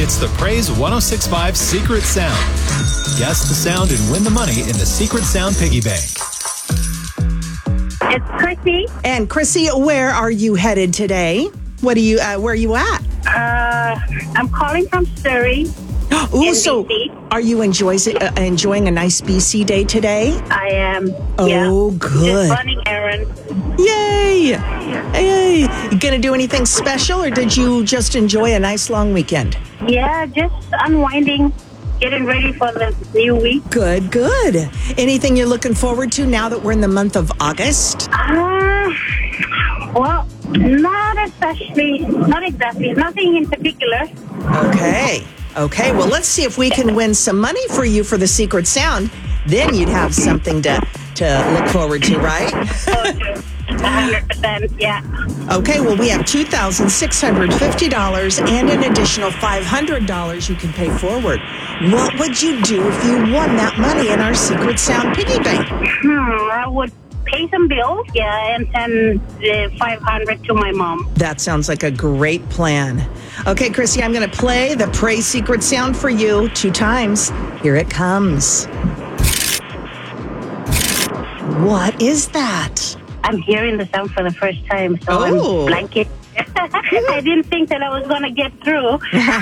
It's the Praise 106.5 Secret Sound. Guess the sound and win the money in the Secret Sound Piggy Bank. It's Chrissy. And Chrissy, where are you headed today? Where are you at? I'm calling from Surrey. Ooh, so BC. are you enjoying a nice BC day today? I am. Oh, yeah. good. Just running errands. Yay! Yay! You gonna do anything special, or did you just enjoy a nice long weekend? Yeah, just unwinding, getting ready for the new week. Good, good. Anything you're looking forward to now that we're in the month of August? Well, not exactly. Nothing in particular. Okay, well, let's see if we can win some money for you for the Secret Sound. Then you'd have something to look forward to, right? 100%, yeah. Okay, well, we have $2,650 and an additional $500 you can pay forward. What would you do if you won that money in our Secret Sound Piggy Bank? I would pay some bills, and send the $500 to my mom. That sounds like a great plan. Okay, Chrissy, I'm going to play the Praise Secret Sound for you 2 times. Here it comes. What is that? I'm hearing the sound for the first time, so I'm blanking. I didn't think that I was going to get through.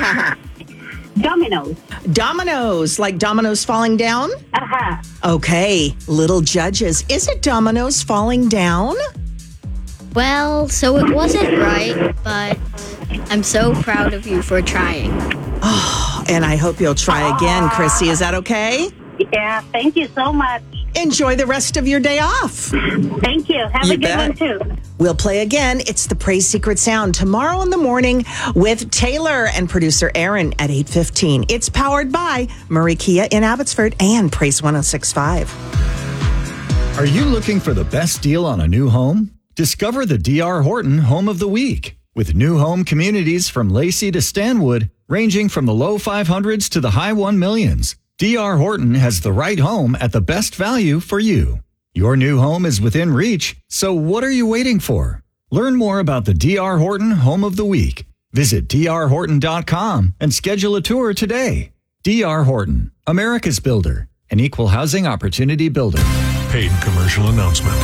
Dominoes. Dominoes, like dominoes falling down? Uh-huh. Okay, little judges, is it dominoes falling down? Well, so it wasn't right, but I'm so proud of you for trying. Oh, and I hope you'll try again, Chrissy. Is that okay? Yeah, thank you so much. Enjoy the rest of your day off. Thank you. Have a good one, too. We'll play again. It's the Praise Secret Sound tomorrow in the morning with Taylor and producer Aaron at 8:15. It's powered by Murray Kia in Abbotsford and Praise 106.5. Are you looking for the best deal on a new home? Discover the D.R. Horton Home of the Week. With new home communities from Lacey to Stanwood, ranging from the low 500s to the high 1 millions. D.R. Horton has the right home at the best value for you. Your new home is within reach, so what are you waiting for? Learn more about the D.R. Horton Home of the Week. Visit drhorton.com and schedule a tour today. D.R. Horton, America's builder, an equal housing opportunity builder. Paid commercial announcement.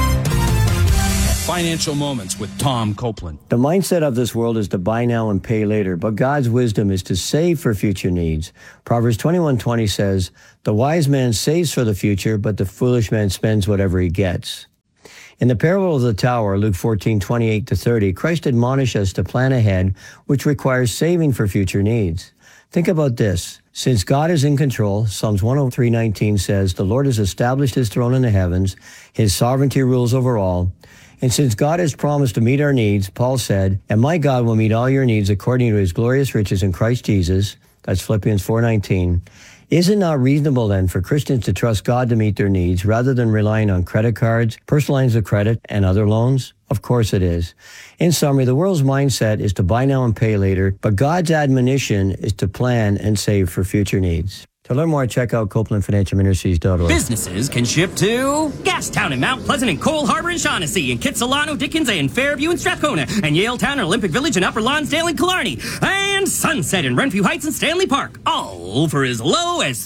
Financial Moments with Tom Copeland. The mindset of this world is to buy now and pay later, but God's wisdom is to save for future needs. Proverbs 21:20 says, "The wise man saves for the future, but the foolish man spends whatever he gets." In the parable of the tower, Luke 14:28-30, Christ admonished us to plan ahead, which requires saving for future needs. Think about this. Since God is in control, Psalms 103:19 says, "The Lord has established his throne in the heavens. His sovereignty rules over all." And since God has promised to meet our needs, Paul said, "And my God will meet all your needs according to his glorious riches in Christ Jesus." That's Philippians 4:19. Is it not reasonable then for Christians to trust God to meet their needs rather than relying on credit cards, personal lines of credit, and other loans? Of course it is. In summary, the world's mindset is to buy now and pay later, but God's admonition is to plan and save for future needs. To learn more, check out CopelandFinancialMinistries.org. Businesses can ship to Gastown and Mount Pleasant and Cole Harbor and Shaughnessy and Kitsilano, Dickens and Fairview and Strathcona and Yaletown and Olympic Village and Upper Lonsdale and Killarney and Sunset and Renfrew Heights and Stanley Park, all for as low as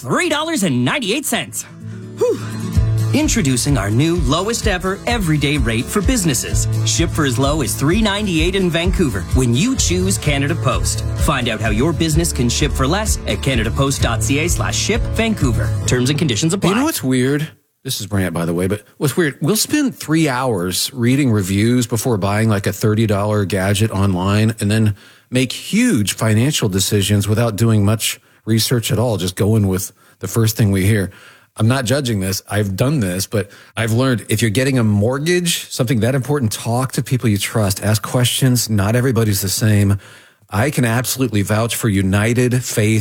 $3.98. Whew. Introducing our new lowest ever everyday rate for businesses. Ship for as low as $3.98 in Vancouver when you choose Canada Post. Find out how your business can ship for less at canadapost.ca/ship Vancouver. Terms and conditions apply. You know what's weird? This is Brant, by the way, but what's weird, we'll spend 3 hours reading reviews before buying like a $30 gadget online and then make huge financial decisions without doing much research at all, just going with the first thing we hear. I'm not judging this. I've done this, but I've learned if you're getting a mortgage, something that important, talk to people you trust, ask questions. Not everybody's the same. I can absolutely vouch for United Faith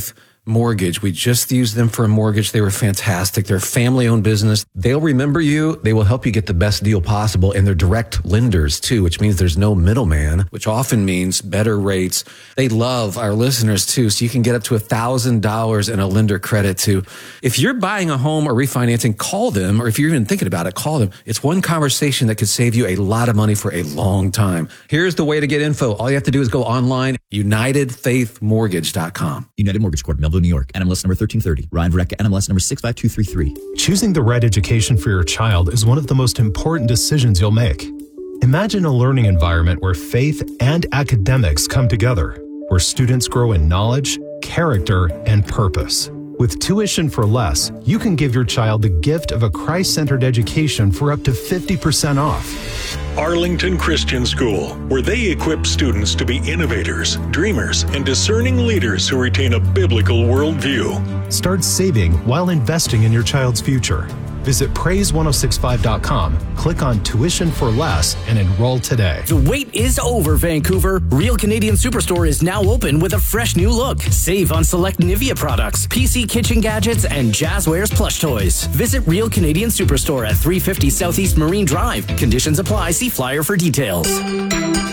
Mortgage. We just used them for a mortgage. They were fantastic. They're a family-owned business. They'll remember you. They will help you get the best deal possible. And they're direct lenders, too, which means there's no middleman, which often means better rates. They love our listeners, too, so you can get up to $1,000 in a lender credit, too. If you're buying a home or refinancing, call them, or if you're even thinking about it, call them. It's one conversation that could save you a lot of money for a long time. Here's the way to get info. All you have to do is go online, UnitedFaithMortgage.com. United Mortgage Corp, Melville, New York. NMLS number 1330. Ryan Verrecka, NMLS number 65233. Choosing the right education for your child is one of the most important decisions you'll make. Imagine a learning environment where faith and academics come together, where students grow in knowledge, character, and purpose. With Tuition for Less, you can give your child the gift of a Christ-centered education for up to 50% off. Arlington Christian School, where they equip students to be innovators, dreamers, and discerning leaders who retain a biblical worldview. Start saving while investing in your child's future. Visit praise1065.com, click on Tuition for Less, and enroll today. The wait is over, Vancouver. Real Canadian Superstore is now open with a fresh new look. Save on select Nivea products, PC kitchen gadgets, and Jazzwares plush toys. Visit Real Canadian Superstore at 350 Southeast Marine Drive. Conditions apply. See flyer for details.